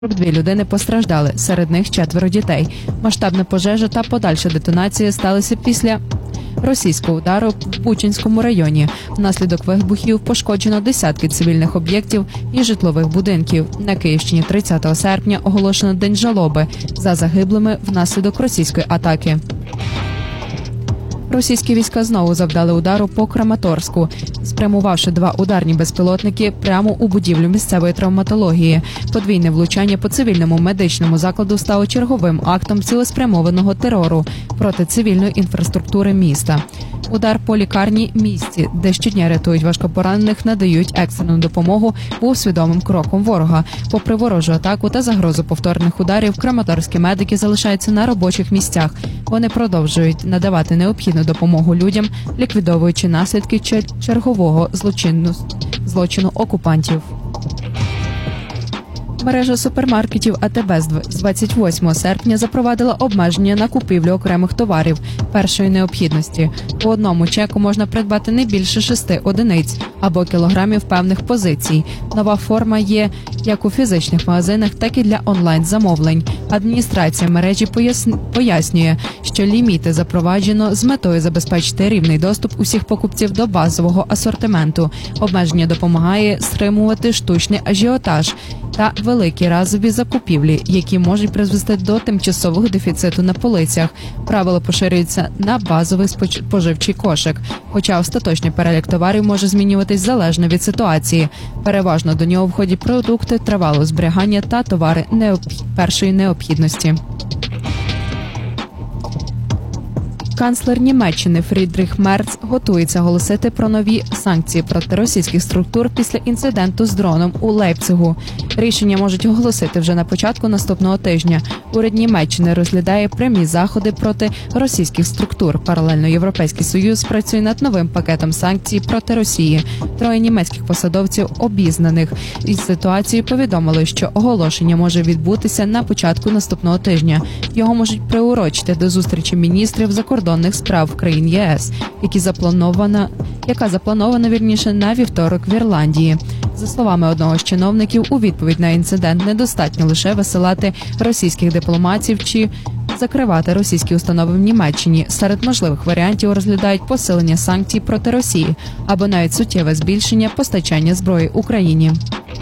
42 людини постраждали, серед них 4 дітей. Масштабна пожежа та подальша детонація сталися після російського удару в Бучанському районі. Внаслідок вибухів пошкоджено десятки цивільних об'єктів і житлових будинків. На Київщині 30 серпня оголошено День жалоби за загиблими внаслідок російської атаки. Російські війська знову завдали удару по Краматорську, спрямувавши 2 ударні безпілотники прямо у будівлю місцевої травматології. Подвійне влучання по цивільному медичному закладу стало черговим актом цілеспрямованого терору проти цивільної інфраструктури міста. Удар по лікарні місті, де щодня рятують важкопоранених, надають екстрену допомогу, був свідомим кроком ворога. Попри ворожу атаку та загрозу повторних ударів, краматорські медики залишаються на робочих місцях. Вони продовжують надавати необхідну допомогу людям, ліквідовуючи наслідки чергового злочину окупантів. Мережа супермаркетів АТБ з 28 серпня запровадила обмеження на купівлю окремих товарів першої необхідності. По одному чеку можна придбати не більше 6 одиниць або кілограмів певних позицій. Нова форма є як у фізичних магазинах, так і для онлайн-замовлень. Адміністрація мережі пояснює, що ліміти запроваджено з метою забезпечити рівний доступ усіх покупців до базового асортименту. Обмеження допомагає стримувати штучний ажіотаж та великі разові закупівлі, які можуть призвести до тимчасового дефіциту на полицях. Правило поширюється на базовий споживчий кошик, хоча остаточний перелік товарів може змінюватись залежно від ситуації. Переважно до нього входять продукти тривалого зберігання та товари першої необхідності. Канцлер Німеччини Фрідріх Мерц готується оголосити про нові санкції проти російських структур після інциденту з дроном у Лейпцигу. Рішення можуть оголосити вже на початку наступного тижня. Уряд Німеччини розглядає прямі заходи проти російських структур. Паралельно Європейський Союз працює над новим пакетом санкцій проти Росії. 3 німецьких посадовців, обізнаних із ситуацією, повідомили, що оголошення може відбутися на початку наступного тижня. Його можуть приурочити до зустрічі міністрів закордонних справ країн ЄС, яка запланована на вівторок в Ірландії. За словами одного з чиновників, у відповідь на інцидент недостатньо лише висилати російських дипломатів чи закривати російські установи в Німеччині. Серед можливих варіантів розглядають посилення санкцій проти Росії або навіть суттєве збільшення постачання зброї Україні.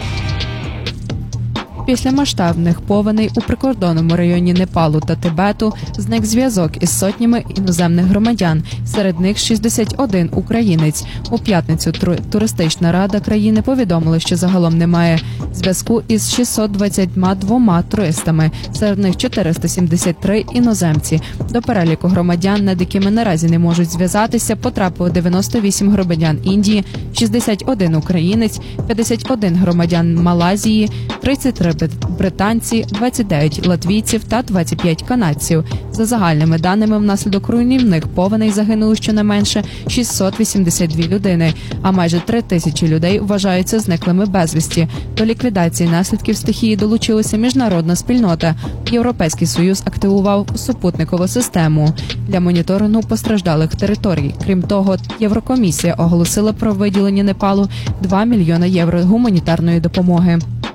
Після масштабних повеней у прикордонному районі Непалу та Тибету зник зв'язок із сотнями іноземних громадян, серед них 61 українець. У п'ятницю туристична рада країни повідомила, що загалом немає зв'язку із 622 туристами, серед них 473 іноземці. До переліку громадян, над якими наразі не можуть зв'язатися, потрапило 98 громадян Індії, 61 українець, 51 громадян Малайзії, 33 британці, 29 латвійців та 25 канадців. За загальними даними, внаслідок руйнівних повеней загинули щонайменше 682 людини, а майже 3000 людей вважаються зниклими безвісті. До ліквідації наслідків стихії долучилася міжнародна спільнота. Європейський Союз активував супутникову систему для моніторингу постраждалих територій. Крім того, Єврокомісія оголосила про виділення Непалу 2 мільйони євро гуманітарної допомоги.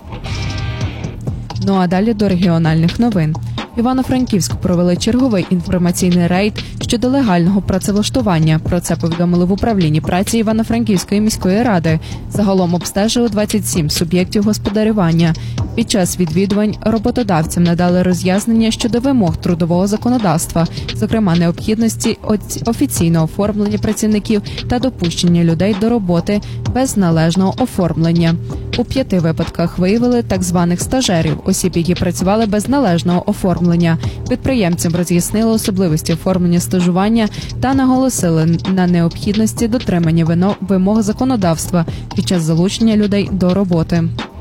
Ну а далі до регіональних новин. В Івано-Франківську провели черговий інформаційний рейд щодо легального працевлаштування. Про це повідомили в управлінні праці Івано-Франківської міської ради. Загалом обстежили 27 суб'єктів господарювання. Під час відвідувань роботодавцям надали роз'яснення щодо вимог трудового законодавства, зокрема необхідності офіційного оформлення працівників та допущення людей до роботи без належного оформлення. У 5 випадках виявили так званих стажерів, осіб, які працювали без належного оформлення. Підприємцям роз'яснили особливості оформлення стажування та наголосили на необхідності дотримання вимог законодавства під час залучення людей до роботи.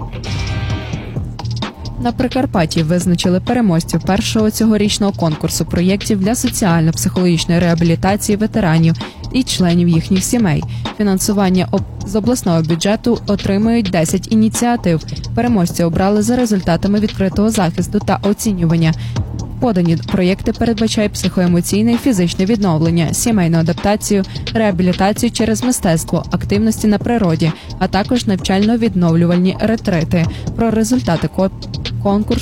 На Прикарпатті визначили переможців першого цьогорічного конкурсу проєктів для соціально-психологічної реабілітації ветеранів і членів їхніх сімей. Фінансування з обласного бюджету отримують 10 ініціатив. Переможці обрали за результатами відкритого захисту та оцінювання. Подані проєкти передбачають психоемоційне і фізичне відновлення, сімейну адаптацію, реабілітацію через мистецтво, активності на природі, а також навчально-відновлювальні ретрити. Про результати конкурс